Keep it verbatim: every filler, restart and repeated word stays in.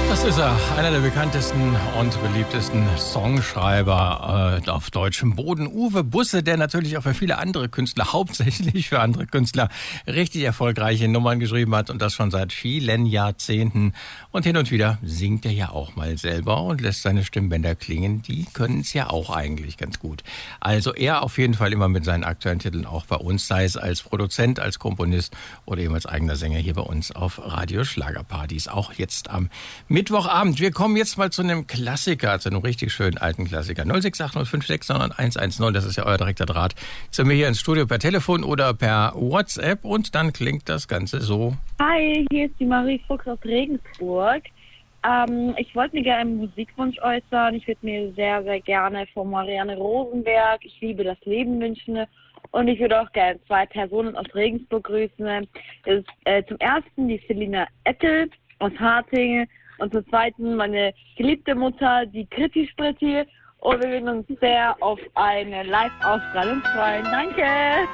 Das ist er, einer der bekanntesten und beliebtesten Songschreiber äh, auf deutschem Boden. Uwe Busse, der natürlich auch für viele andere Künstler, hauptsächlich für andere Künstler, richtig erfolgreiche Nummern geschrieben hat und das schon seit vielen Jahrzehnten. Und hin und wieder singt er ja auch mal selber und lässt seine Stimmbänder klingen. Die können es ja auch eigentlich ganz gut. Also er auf jeden Fall immer mit seinen aktuellen Titeln auch bei uns, sei es als Produzent, als Komponist oder eben als eigener Sänger hier bei uns auf Radio Schlagerpartys. Auch jetzt am Mittwochabend. Wir kommen jetzt mal zu einem Klassiker, zu einem richtig schönen alten Klassiker. null sechs acht null fünf sechs neun eins eins null, das ist ja euer direkter Draht zu mir hier ins Studio per Telefon oder per WhatsApp und dann klingt das Ganze so. Hi, hier ist die Marie Fuchs aus Regensburg. Ähm, ich wollte mir gerne einen Musikwunsch äußern. Ich würde mir sehr, sehr gerne von Marianne Rosenberg Ich liebe das Leben wünschen. Und ich würde auch gerne zwei Personen aus Regensburg grüßen. Das ist äh, zum ersten die Selina Ettel aus Hartingen. Und zum Zweiten meine geliebte Mutter, die Kritti Spritti. Und wir würden uns sehr auf eine Live-Ausstrahlung freuen. Danke!